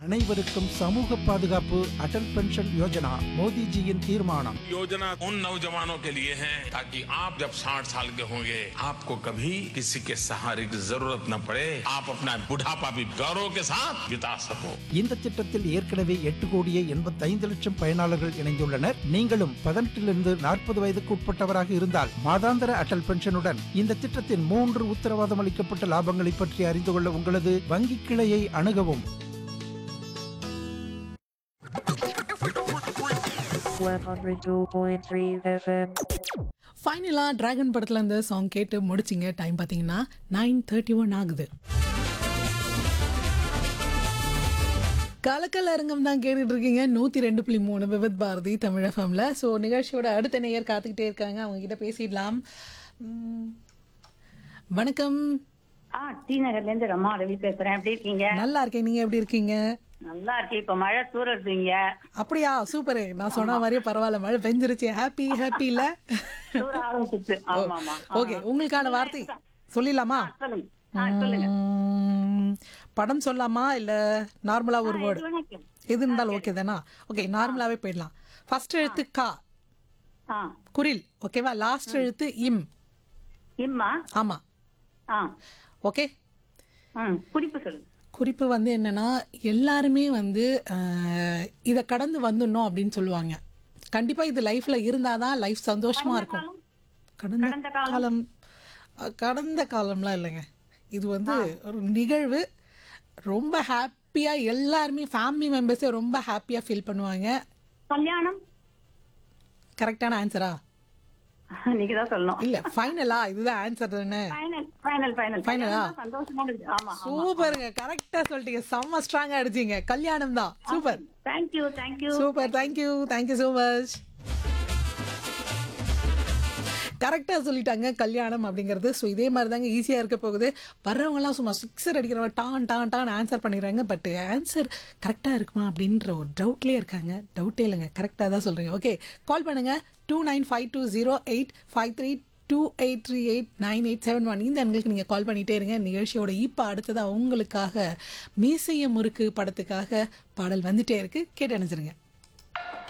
அனைவருக்கும் சமூக பாதுகாப்பு அடல் பென்ஷன் யோஜனா மோடிஜியின் தீர்மானம். योजना उन नौजवानों के लिए है ताकि आप जब 60 साल के होंगे आपको कभी किसी के सहारे की जरूरत न पड़े, आप अपना बुढ़ापा भी गौरव के साथ बिता सको. இந்த திட்டத்தில் ஏற்கனவே 8,85,00,000 பயனாளர்கள் இணைந்துள்ளனர். நீங்களும் 18 40 வயதுக்கு உட்பட்டவராக இருந்தால் மாதாந்திர அடல் பென்ஷனுடன் இந்த திட்டத்தின் 3 உத்தரவாதம் அளிக்கப்பட்ட லாபங்களை பற்றி அறிந்து கொள்ள உங்களது வங்கி கிளையை அணுகவும். 102.3 FM. ஃபைனலாக டிராகன் படத்தில் அந்த சாங் கேட்டு முடிச்சிங்க. டைம் பார்த்தீங்கன்னா 9:31 ஆகுது. கலக்கல் அரங்கம் தான் கேட்டுட்டு இருக்கீங்க 102.3 விவித் பாரதி தமிழ் எஃப்எம்ல. ஸோ நிகழ்ச்சியோட அடுத்த நேயர் காத்துக்கிட்டே இருக்காங்க, அவங்க கிட்ட பேசிடலாம். வணக்கம். டி நகர்ல இருந்து ரமா ரவி பேசுறேன். எப்படி இருக்கீங்க? நல்லா இருக்கேன், நீங்க எப்படி இருக்கீங்க? நல்லா இருக்கேன். இப்ப மழை தூரடுறீங்க. அப்படியா? சூப்பரு. நான் சொன்ன மாதிரியே பரவாயில்ல, மழை பெஞ்சிருச்சு. ஹாப்பி இல்ல? தூர ஆரம்பிச்சிச்சு. ஆமாமா. ஓகே, உங்களுக்கான வார்த்தை சொல்லிடலாமா? சொல்லுங்க. படம் சொல்லாமா இல்ல நார்மலா ஒரு வேர்டு எது இருந்தாலும் ஓகே தானா? ஓகே, நார்மலாவே போயிடலாம். ஃபர்ஸ்ட் எழுத்து கா, குரில். ஓகேவா? லாஸ்ட் எழுத்து இம். இம்மா? ஆமா. ஓகே, குறிப்பு சொல்லுங்க. குறிப்பு வந்து என்னன்னா, எல்லாருமே வந்து இதை கடந்து வந்துடணும் அப்படின்னு சொல்லுவாங்க. கண்டிப்பா இது லைஃப்ல இருந்தாதான் லைஃப் சந்தோஷமா இருக்கும். கடந்த காலம்லாம் இல்லைங்க, இது வந்து ஒரு நிகழ்வு. ரொம்ப ஹாப்பியா எல்லாருமே ஃபேமிலி மெம்பர்ஸே ரொம்ப ஹாப்பியா ஃபீல் பண்ணுவாங்க. கல்யாணம். கரெக்டான ஆன்சரா? நீங்க தான் சொல்லணும். இல்ல, ஃபைனலா? இதுதான் ஆன்சர் தானே? ஃபைனலா? சூப்பருங்க, கரெக்டா சொல்லிட்டீங்க. செம்ம ஸ்ட்ராங்கா அடிச்சீங்க. கல்யாணம் தான். Super. Thank you. Super. Thank you so much. கரெக்டாக சொல்லிட்டாங்க கல்யாணம் அப்படிங்கிறது. ஸோ இதே மாதிரி தாங்க ஈஸியாக இருக்க போகுது. வர்றவங்கலாம் சும்மா சிக்ஸர் அடிக்கிறவங்க டான் ஆன்சர் பண்ணிடுறாங்க. பட் ஆன்சர் கரெக்டாக இருக்குமா அப்படின்ற ஒரு டவுட்லேயே இருக்காங்க. டவுட்டே இல்லைங்க, கரெக்டாக தான் சொல்கிறீங்க. ஓகே, கால் பண்ணுங்கள் 2952085328389871. இந்த எண்களுக்கு நீங்கள் கால் பண்ணிகிட்டே இருங்க. நிகழ்ச்சியோட இப்போ அடுத்ததாக உங்களுக்காக மீசைய முறுக்கு படத்துக்காக பாடல் வந்துட்டே இருக்குது, கேட்டு அனுப்பிச்சிருங்க.